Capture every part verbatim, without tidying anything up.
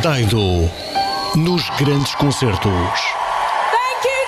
Daido nos grandes concertos. Thank you,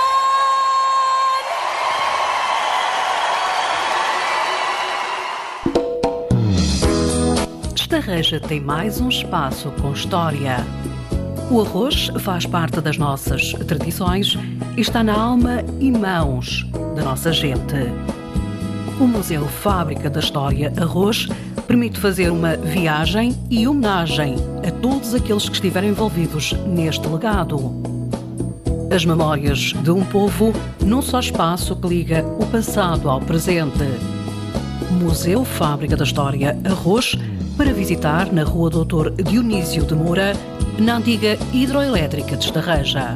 London! Estarreja tem mais um espaço com história. O arroz faz parte das nossas tradições e está na alma e mãos da nossa gente. O Museu Fábrica da História Arroz permite fazer uma viagem e homenagem a todos aqueles que estiveram envolvidos neste legado. As memórias de um povo num só espaço que liga o passado ao presente. Museu Fábrica da História Arroz, para visitar na Rua doutor Dionísio de Moura, na antiga hidroelétrica de Estarreja.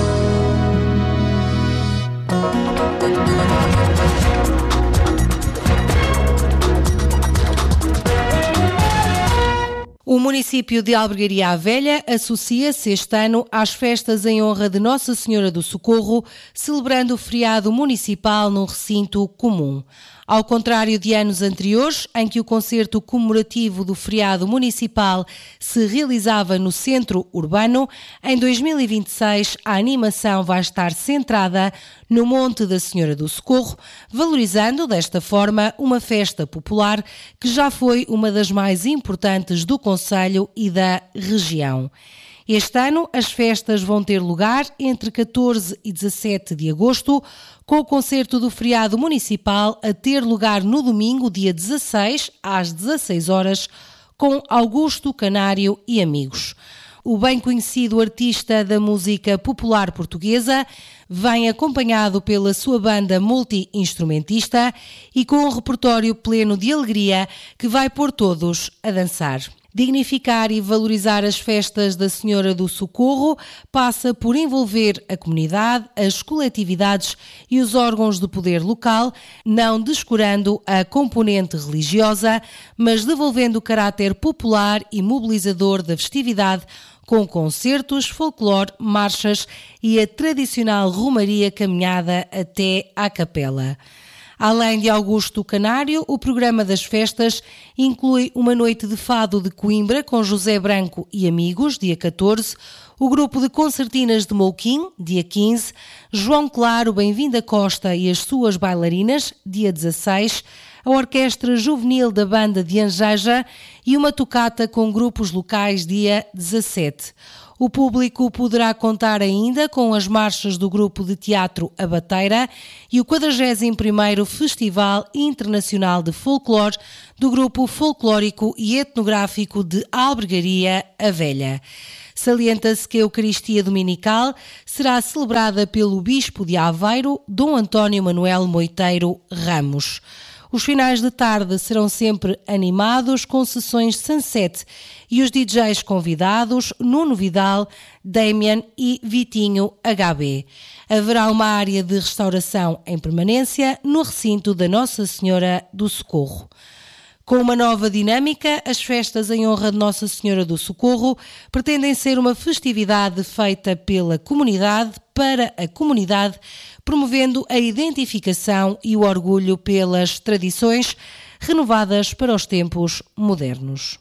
O município de Albergaria à Velha associa-se este ano às festas em honra de Nossa Senhora do Socorro, celebrando o feriado municipal num recinto comum. Ao contrário de anos anteriores, em que o concerto comemorativo do feriado municipal se realizava no centro urbano, em dois mil e vinte e seis a animação vai estar centrada no Monte da Senhora do Socorro, valorizando desta forma uma festa popular que já foi uma das mais importantes do concelho e da região. Este ano, as festas vão ter lugar entre catorze e dezassete de agosto, com o concerto do feriado municipal a ter lugar no domingo, dia dezasseis, às dezasseis horas, com Augusto Canário e amigos. O bem conhecido artista da música popular portuguesa vem acompanhado pela sua banda multi-instrumentista e com um repertório pleno de alegria que vai pôr todos a dançar. Dignificar e valorizar as festas da Senhora do Socorro passa por envolver a comunidade, as coletividades e os órgãos de poder local, não descurando a componente religiosa, mas devolvendo o caráter popular e mobilizador da festividade, com concertos, folclore, marchas e a tradicional romaria caminhada até à capela. Além de Augusto Canário, o programa das festas inclui uma noite de fado de Coimbra com José Branco e amigos, dia catorze, o grupo de concertinas de Mouquim, dia quinze, João Claro, Bem-vinda Costa e as suas bailarinas, dia dezasseis, a Orquestra Juvenil da Banda de Anjaja e uma tocata com grupos locais, dia dezassete. O público poderá contar ainda com as marchas do grupo de teatro A Bateira e o quadragésimo primeiro Festival Internacional de Folclore do grupo folclórico e etnográfico de Albergaria a Velha. Salienta-se que a Eucaristia Dominical será celebrada pelo Bispo de Aveiro, Dom António Manuel Moiteiro Ramos. Os finais de tarde serão sempre animados com sessões sunset e os D Js convidados, Nuno Vidal, Damian e Vitinho H B. Haverá uma área de restauração em permanência no recinto da Nossa Senhora do Socorro. Com uma nova dinâmica, as festas em honra de Nossa Senhora do Socorro pretendem ser uma festividade feita pela comunidade para a comunidade, promovendo a identificação e o orgulho pelas tradições renovadas para os tempos modernos.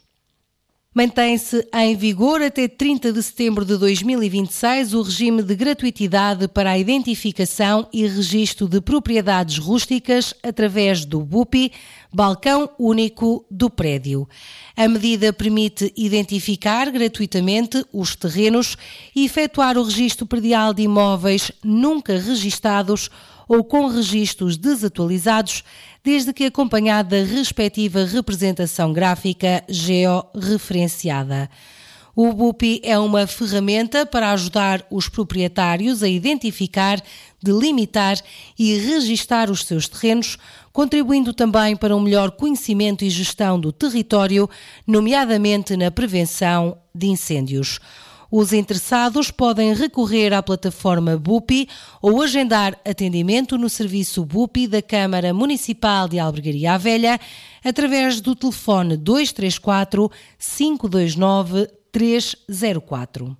Mantém-se em vigor até trinta de setembro de dois mil e vinte e seis o regime de gratuitidade para a identificação e registro de propriedades rústicas através do B U P I, Balcão Único do Prédio. A medida permite identificar gratuitamente os terrenos e efetuar o registro predial de imóveis nunca registados ou com registros desatualizados, desde que acompanhado da respectiva representação gráfica georreferenciada. O B U P I é uma ferramenta para ajudar os proprietários a identificar, delimitar e registar os seus terrenos, contribuindo também para um melhor conhecimento e gestão do território, nomeadamente na prevenção de incêndios. Os interessados podem recorrer à plataforma B U P I ou agendar atendimento no serviço B U P I da Câmara Municipal de Albergaria à Velha através do telefone dois três quatro, cinco dois nove, três zero quatro.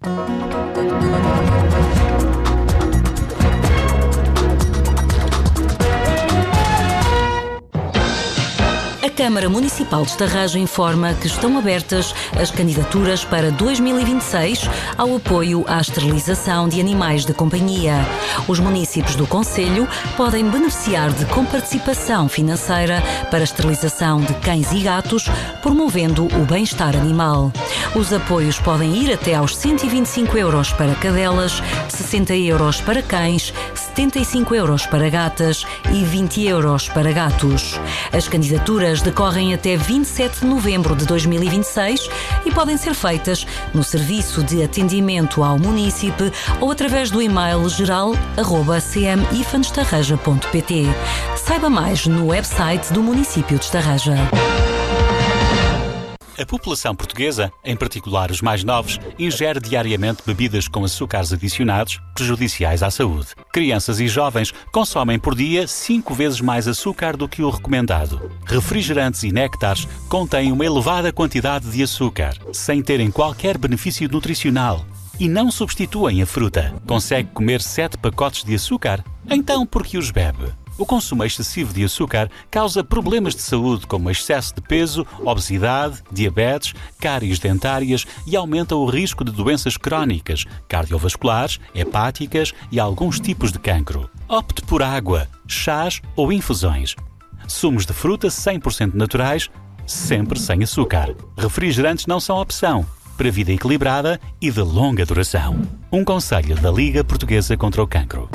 A Câmara Municipal de Estarraja informa que estão abertas as candidaturas para dois mil e vinte e seis ao apoio à esterilização de animais de companhia. Os municípios do concelho podem beneficiar de comparticipação financeira para a esterilização de cães e gatos, promovendo o bem-estar animal. Os apoios podem ir até aos cento e vinte e cinco euros para cadelas, sessenta euros para cães, setenta e cinco euros para gatas e vinte euros para gatos. As candidaturas decorrem até vinte e sete de novembro de dois mil e vinte e seis e podem ser feitas no Serviço de Atendimento ao Munícipe ou através do e-mail geral arroba c m i f a n estarraja ponto p t. Saiba mais no website do município de Estarraja. A população portuguesa, em particular os mais novos, ingere diariamente bebidas com açúcares adicionados, prejudiciais à saúde. Crianças e jovens consomem por dia cinco vezes mais açúcar do que o recomendado. Refrigerantes e néctares contêm uma elevada quantidade de açúcar, sem terem qualquer benefício nutricional. E não substituem a fruta. Consegue comer sete pacotes de açúcar? Então por que os bebe? O consumo excessivo de açúcar causa problemas de saúde como excesso de peso, obesidade, diabetes, cáries dentárias e aumenta o risco de doenças crónicas, cardiovasculares, hepáticas e alguns tipos de cancro. Opte por água, chás ou infusões. Sumos de fruta cem por cento naturais, sempre sem açúcar. Refrigerantes não são opção. Para vida equilibrada e de longa duração. Um conselho da Liga Portuguesa contra o Cancro.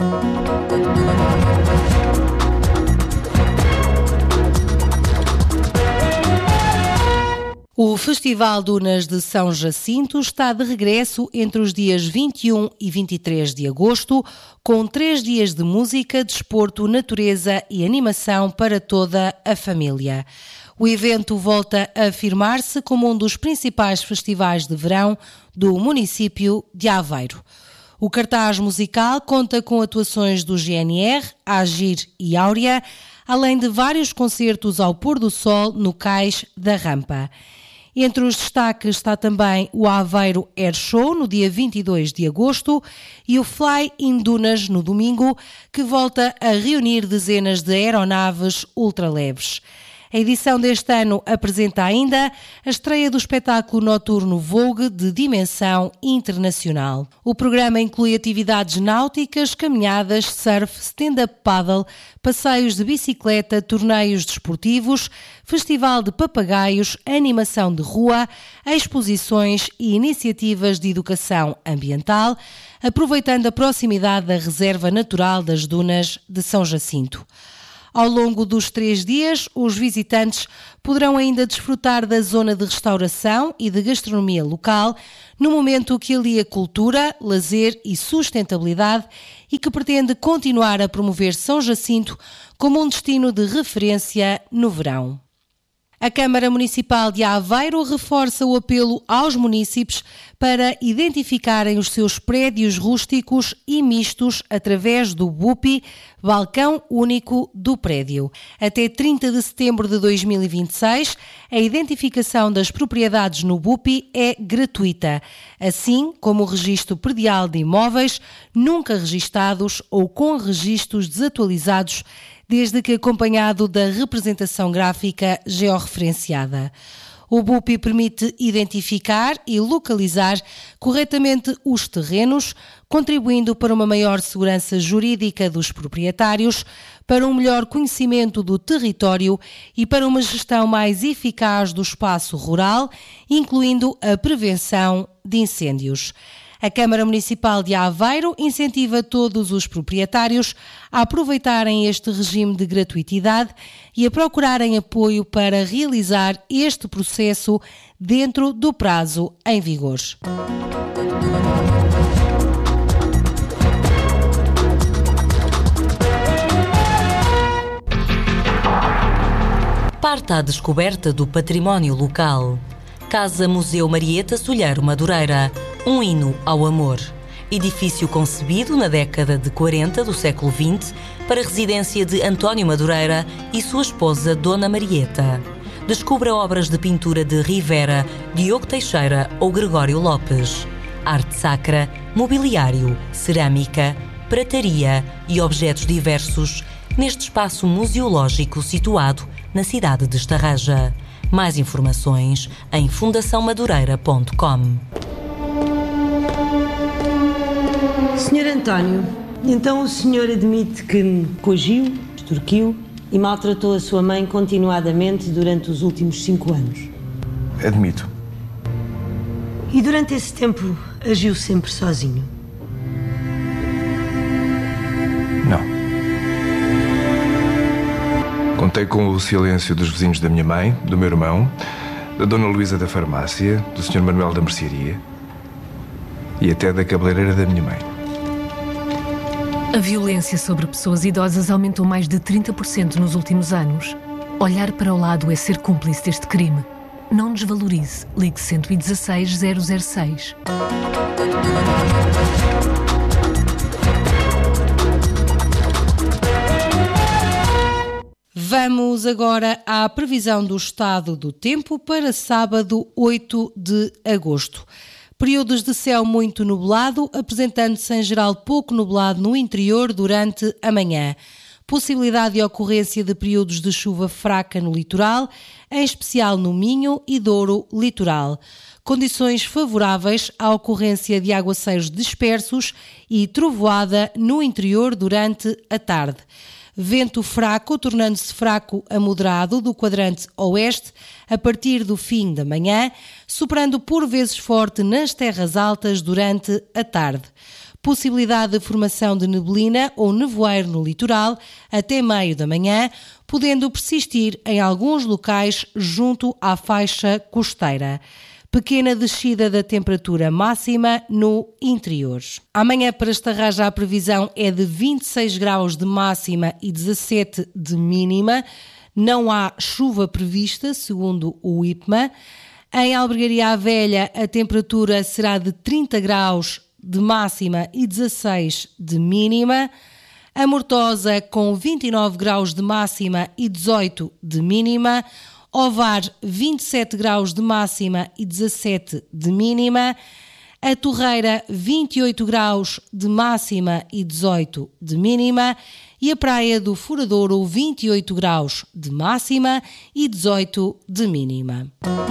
O Festival Dunas de São Jacinto está de regresso entre os dias vinte e um e vinte e três de agosto, com três dias de música, desporto, natureza e animação para toda a família. O evento volta a afirmar-se como um dos principais festivais de verão do município de Aveiro. O cartaz musical conta com atuações do G N R, Agir e Áurea, além de vários concertos ao pôr do sol no cais da Rampa. Entre os destaques está também o Aveiro Air Show, no dia vinte e dois de agosto, e o Fly in Dunas, no domingo, que volta a reunir dezenas de aeronaves ultraleves. A edição deste ano apresenta ainda a estreia do espetáculo noturno Vogue de dimensão internacional. O programa inclui atividades náuticas, caminhadas, surf, stand-up paddle, passeios de bicicleta, torneios desportivos, festival de papagaios, animação de rua, exposições e iniciativas de educação ambiental, aproveitando a proximidade da Reserva Natural das Dunas de São Jacinto. Ao longo dos três dias, os visitantes poderão ainda desfrutar da zona de restauração e de gastronomia local, no momento que alia cultura, lazer e sustentabilidade e que pretende continuar a promover São Jacinto como um destino de referência no verão. A Câmara Municipal de Aveiro reforça o apelo aos munícipes para identificarem os seus prédios rústicos e mistos através do B U P I, Balcão Único do Prédio. Até trinta de setembro de dois mil e vinte e seis, a identificação das propriedades no B U P I é gratuita, assim como o registro predial de imóveis nunca registados ou com registros desatualizados, desde que acompanhado da representação gráfica georreferenciada. O B U P I permite identificar e localizar corretamente os terrenos, contribuindo para uma maior segurança jurídica dos proprietários, para um melhor conhecimento do território e para uma gestão mais eficaz do espaço rural, incluindo a prevenção de incêndios. A Câmara Municipal de Aveiro incentiva todos os proprietários a aproveitarem este regime de gratuitidade e a procurarem apoio para realizar este processo dentro do prazo em vigor. Parta à descoberta do património local. Casa Museu Marieta Solheiro Madureira, um hino ao amor. Edifício concebido na década de quarenta do século vinte para residência de António Madureira e sua esposa Dona Marieta. Descubra obras de pintura de Rivera, Diogo Teixeira ou Gregório Lopes. Arte sacra, mobiliário, cerâmica, prataria e objetos diversos neste espaço museológico situado na cidade de Estarreja. Mais informações em fundação madureira ponto com. senhor António, então o senhor admite que me coagiu, extorquiu e maltratou a sua mãe continuadamente durante os últimos cinco anos? Admito. E durante esse tempo agiu sempre sozinho? Não. Contei com o silêncio dos vizinhos da minha mãe, do meu irmão, da dona Luísa da farmácia, do senhor Manuel da mercearia e até da cabeleireira da minha mãe. A violência sobre pessoas idosas aumentou mais de trinta por cento nos últimos anos. Olhar para o lado é ser cúmplice deste crime. Não desvalorize. Ligue um um seis, zero zero seis. Vamos agora à previsão do estado do tempo para sábado, oito de agosto. Períodos de céu muito nublado, apresentando-se em geral pouco nublado no interior durante a manhã. Possibilidade de ocorrência de períodos de chuva fraca no litoral, em especial no Minho e Douro litoral. Condições favoráveis à ocorrência de aguaceiros dispersos e trovoada no interior durante a tarde. Vento fraco, tornando-se fraco a moderado do quadrante oeste a partir do fim da manhã, soprando por vezes forte nas terras altas durante a tarde. Possibilidade de formação de neblina ou nevoeiro no litoral até meio da manhã, podendo persistir em alguns locais junto à faixa costeira. Pequena descida da temperatura máxima no interior. Amanhã para Estarreja a previsão é de vinte e seis graus de máxima e dezassete de mínima. Não há chuva prevista, segundo o IPMA. Em Albergaria à Velha a temperatura será de trinta graus de máxima e dezasseis de mínima. A Mortosa com vinte e nove graus de máxima e dezoito de mínima. Ovar, vinte e sete graus de máxima e dezassete de mínima. A Torreira, vinte e oito graus de máxima e dezoito de mínima. E a Praia do Furadouro, vinte e oito graus de máxima e dezoito de mínima.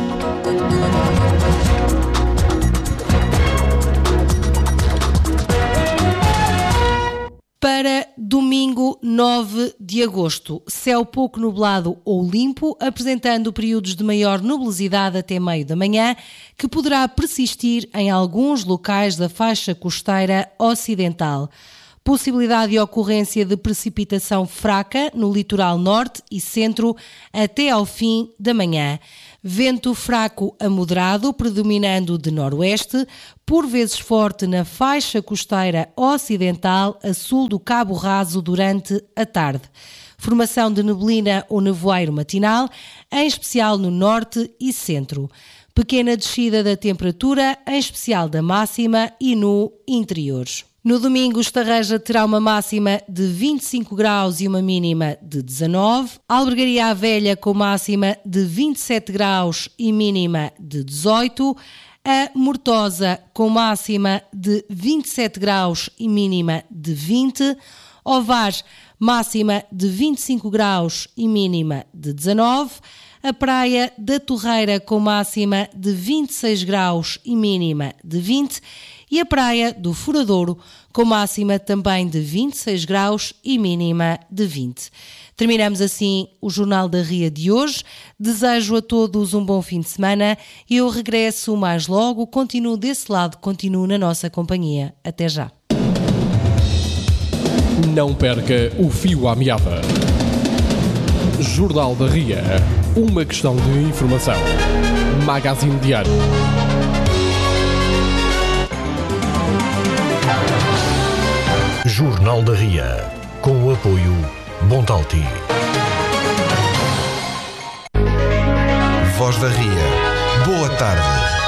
Para domingo nove de agosto, céu pouco nublado ou limpo, apresentando períodos de maior nubosidade até meio da manhã, que poderá persistir em alguns locais da faixa costeira ocidental. Possibilidade de ocorrência de precipitação fraca no litoral norte e centro até ao fim da manhã. Vento fraco a moderado, predominando de noroeste, por vezes forte na faixa costeira ocidental a sul do Cabo Raso durante a tarde. Formação de neblina ou nevoeiro matinal, em especial no norte e centro. Pequena descida da temperatura, em especial da máxima e no interior. No domingo, Estarreja terá uma máxima de vinte e cinco graus e uma mínima de dezanove. Albergaria à Velha com máxima de vinte e sete graus e mínima de dezoito. A Mortosa com máxima de vinte e sete graus e mínima de vinte. Ovar, máxima de vinte e cinco graus e mínima de dezanove. A Praia da Torreira com máxima de vinte e seis graus e mínima de vinte. E a Praia do Furadouro com máxima também de vinte e seis graus e mínima de vinte. Terminamos assim o Jornal da Ria de hoje. Desejo a todos um bom fim de semana e eu regresso mais logo. Continuo desse lado, continuo na nossa companhia. Até já. Não perca o fio à meada. Jornal da Ria. Uma questão de informação. Magazine Diário. Jornal da Ria, com o apoio Bontalti. Voz da Ria. Boa tarde.